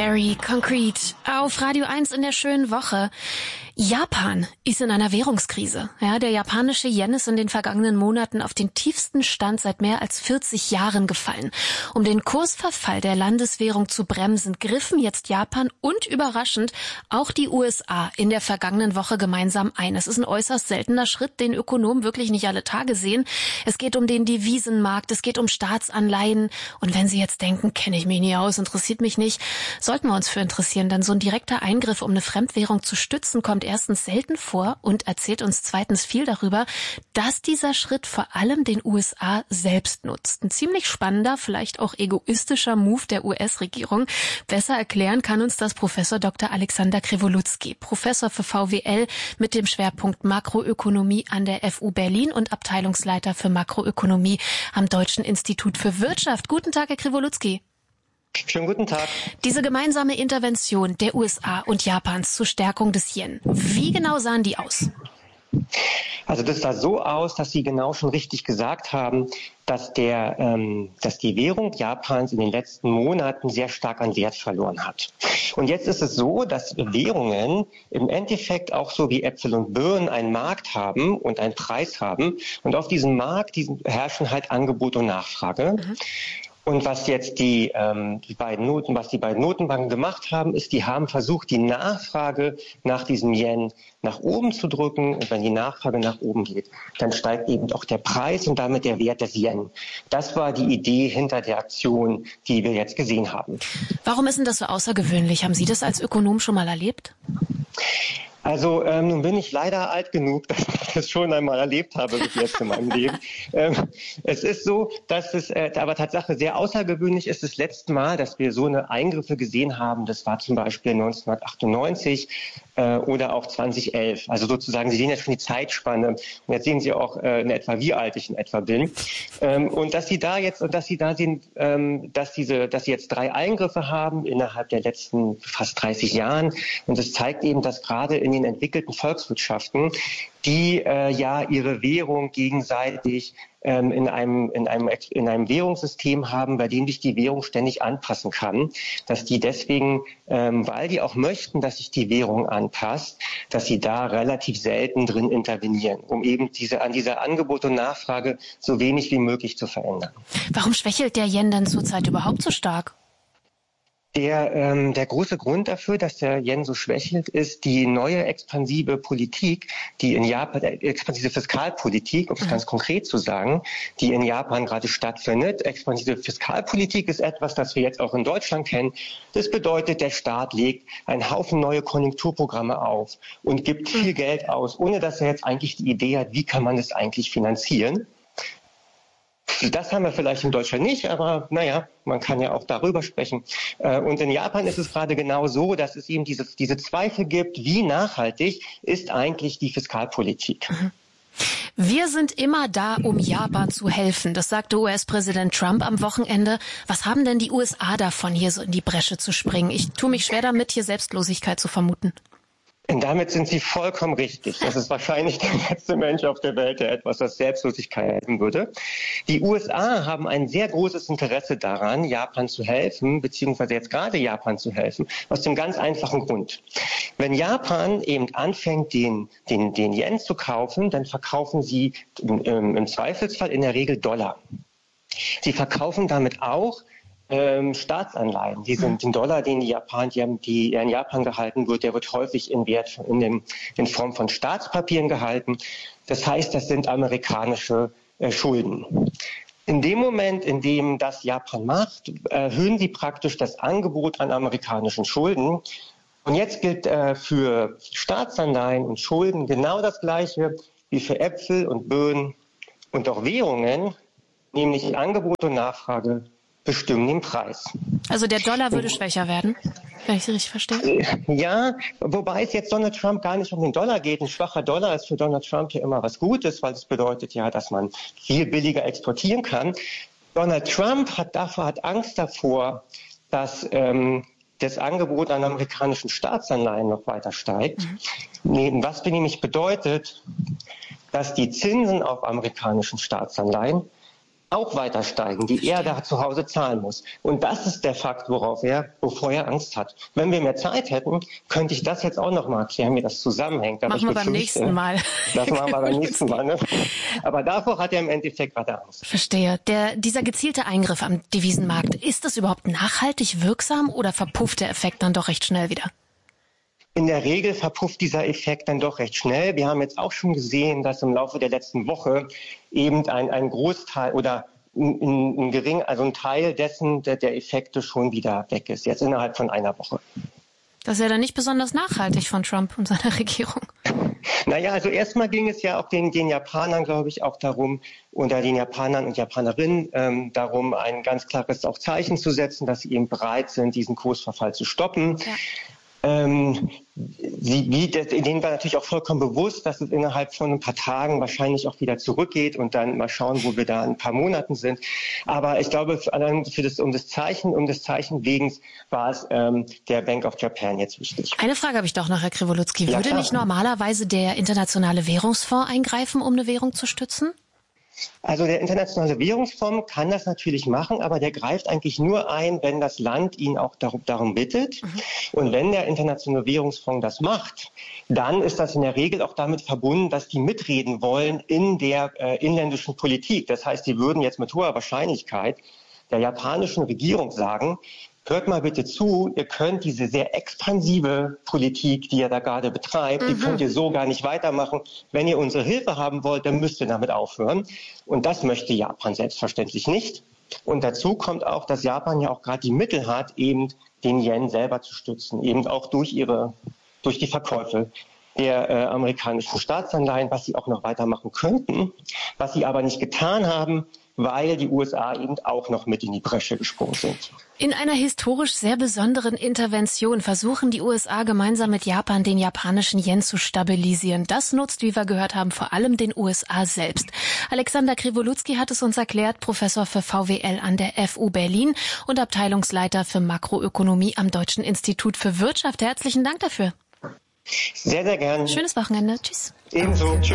Barry, Concrete, auf Radio 1 in der schönen Woche. Japan ist in einer Währungskrise. Ja, der japanische Yen ist in den vergangenen Monaten auf den tiefsten Stand seit mehr als 40 Jahren gefallen. Um den Kursverfall der Landeswährung zu bremsen, griffen jetzt Japan und überraschend auch die USA in der vergangenen Woche gemeinsam ein. Es ist ein äußerst seltener Schritt, den Ökonomen wirklich nicht alle Tage sehen. Es geht um den Devisenmarkt, es geht um Staatsanleihen. Und wenn Sie jetzt denken, kenne ich mich nie aus, interessiert mich nicht, sollten wir uns für interessieren, denn so ein direkter Eingriff, um eine Fremdwährung zu stützen, kommt erstens selten vor und erzählt uns zweitens viel darüber, dass dieser Schritt vor allem den USA selbst nutzt. Ein ziemlich spannender, vielleicht auch egoistischer Move der US-Regierung. Besser erklären kann uns das Professor Dr. Alexander Krivolutzki, Professor für VWL mit dem Schwerpunkt Makroökonomie an der FU Berlin und Abteilungsleiter für Makroökonomie am Deutschen Institut für Wirtschaft. Guten Tag, Herr Krivolutzki. Schönen guten Tag. Diese gemeinsame Intervention der USA und Japans zur Stärkung des Yen, wie genau sahen die aus? Also das sah so aus, dass Sie genau schon richtig gesagt haben, dass die Währung Japans in den letzten Monaten sehr stark an Wert verloren hat. Und jetzt ist es so, dass Währungen im Endeffekt auch so wie Äpfel und Birnen einen Markt haben und einen Preis haben. Und auf diesem Markt herrschen halt Angebot und Nachfrage. Und was jetzt die beiden Notenbanken gemacht haben, ist, die haben versucht, die Nachfrage nach diesem Yen nach oben zu drücken. Und wenn die Nachfrage nach oben geht, dann steigt eben auch der Preis und damit der Wert des Yen. Das war die Idee hinter der Aktion, die wir jetzt gesehen haben. Warum ist denn das so außergewöhnlich? Haben Sie das als Ökonom schon mal erlebt? Also nun bin ich leider alt genug, dass ich das schon einmal erlebt habe bis jetzt in meinem Leben. Es ist so, dass es aber Tatsache sehr außergewöhnlich ist. Das letzte Mal, dass wir so eine Eingriffe gesehen haben, das war zum Beispiel 1998 oder auch 2011. Also sozusagen, Sie sehen jetzt schon die Zeitspanne und jetzt sehen Sie auch in etwa, wie alt ich in etwa bin. Und dass Sie jetzt 3 Eingriffe haben innerhalb der letzten fast 30 Jahren. Und das zeigt eben, dass gerade in den entwickelten Volkswirtschaften, die ihre Währung gegenseitig in einem Währungssystem haben, bei dem sich die Währung ständig anpassen kann, dass die deswegen, weil die auch möchten, dass sich die Währung anpasst, dass sie da relativ selten drin intervenieren, um eben an dieser Angebot und Nachfrage so wenig wie möglich zu verändern. Warum schwächelt der Yen denn zurzeit überhaupt so stark? Der große Grund dafür, dass der Yen so schwächelt, ist die neue expansive Politik, die in Japan, expansive Fiskalpolitik, um es ganz konkret zu sagen, die in Japan gerade stattfindet. Expansive Fiskalpolitik ist etwas, das wir jetzt auch in Deutschland kennen. Das bedeutet, der Staat legt einen Haufen neue Konjunkturprogramme auf und gibt viel Geld aus, ohne dass er jetzt eigentlich die Idee hat, wie kann man das eigentlich finanzieren. Das haben wir vielleicht in Deutschland nicht, aber naja, man kann ja auch darüber sprechen. Und in Japan ist es gerade genau so, dass es eben diese Zweifel gibt, wie nachhaltig ist eigentlich die Fiskalpolitik. Wir sind immer da, um Japan zu helfen. Das sagte US-Präsident Trump am Wochenende. Was haben denn die USA davon, hier so in die Bresche zu springen? Ich tue mich schwer damit, hier Selbstlosigkeit zu vermuten. Und damit sind Sie vollkommen richtig. Das ist wahrscheinlich der letzte Mensch auf der Welt, der etwas als Selbstlosigkeit helfen würde. Die USA haben ein sehr großes Interesse daran, Japan zu helfen, beziehungsweise jetzt gerade Japan zu helfen, aus dem ganz einfachen Grund. Wenn Japan eben anfängt, den Yen zu kaufen, dann verkaufen sie im Zweifelsfall in der Regel Dollar. Sie verkaufen damit auch Staatsanleihen. Die sind den Dollar, die in Japan gehalten wird, der wird häufig in Form von Staatspapieren gehalten. Das heißt, das sind amerikanische Schulden. In dem Moment, in dem das Japan macht, erhöhen sie praktisch das Angebot an amerikanischen Schulden. Und jetzt gilt für Staatsanleihen und Schulden genau das Gleiche wie für Äpfel und Birnen und auch Währungen, nämlich Angebot und Nachfrage bestimmen den Preis. Also der Dollar würde schwächer werden, wenn ich Sie richtig verstehe? Ja, wobei es jetzt Donald Trump gar nicht um den Dollar geht. Ein schwacher Dollar ist für Donald Trump ja immer was Gutes, weil es bedeutet ja, dass man viel billiger exportieren kann. Donald Trump hat Angst davor, dass das Angebot an amerikanischen Staatsanleihen noch weiter steigt. Was nämlich bedeutet, dass die Zinsen auf amerikanischen Staatsanleihen auch weiter steigen, die er da zu Hause zahlen muss. Und das ist der Fakt, wovor er Angst hat. Wenn wir mehr Zeit hätten, könnte ich das jetzt auch noch mal erklären, wie das zusammenhängt. Machen wir beim nächsten Mal. Das machen wir beim nächsten Mal. Ne? Aber davor hat er im Endeffekt gerade Angst. Verstehe. Dieser gezielte Eingriff am Devisenmarkt, ist das überhaupt nachhaltig wirksam oder verpufft der Effekt dann doch recht schnell wieder? In der Regel verpufft dieser Effekt dann doch recht schnell. Wir haben jetzt auch schon gesehen, dass im Laufe der letzten Woche eben ein Großteil oder ein Teil dessen, der Effekte schon wieder weg ist, jetzt innerhalb von einer Woche. Das ist ja dann nicht besonders nachhaltig von Trump und seiner Regierung. Naja, also erstmal ging es ja auch den Japanern, glaube ich, auch darum, unter den Japanern und Japanerinnen darum, ein ganz klares auch Zeichen zu setzen, dass sie eben bereit sind, diesen Kursverfall zu stoppen. Ja. Denen war natürlich auch vollkommen bewusst, dass es innerhalb von ein paar Tagen wahrscheinlich auch wieder zurückgeht und dann mal schauen, wo wir da in ein paar Monaten sind. Aber ich glaube, um des Zeichen wegen war es der Bank of Japan jetzt wichtig. Eine Frage habe ich doch noch, Herr Krivolutsky. Würde nicht normalerweise der Internationale Währungsfonds eingreifen, um eine Währung zu stützen? Also der Internationale Währungsfonds kann das natürlich machen, aber der greift eigentlich nur ein, wenn das Land ihn auch darum bittet. Und wenn der Internationale Währungsfonds das macht, dann ist das in der Regel auch damit verbunden, dass die mitreden wollen in der inländischen Politik. Das heißt, die würden jetzt mit hoher Wahrscheinlichkeit der japanischen Regierung sagen, hört mal bitte zu, ihr könnt diese sehr expansive Politik, die ihr da gerade betreibt, die könnt ihr so gar nicht weitermachen. Wenn ihr unsere Hilfe haben wollt, dann müsst ihr damit aufhören. Und das möchte Japan selbstverständlich nicht. Und dazu kommt auch, dass Japan ja auch gerade die Mittel hat, eben den Yen selber zu stützen, eben auch durch die Verkäufe der amerikanischen Staatsanleihen, was sie auch noch weitermachen könnten, was sie aber nicht getan haben, weil die USA eben auch noch mit in die Bresche gesprungen sind. In einer historisch sehr besonderen Intervention versuchen die USA gemeinsam mit Japan den japanischen Yen zu stabilisieren. Das nutzt, wie wir gehört haben, vor allem den USA selbst. Alexander Krivolutsky hat es uns erklärt, Professor für VWL an der FU Berlin und Abteilungsleiter für Makroökonomie am Deutschen Institut für Wirtschaft. Herzlichen Dank dafür. Sehr, sehr gern. Schönes Wochenende. Tschüss. Ebenso. Tschüss.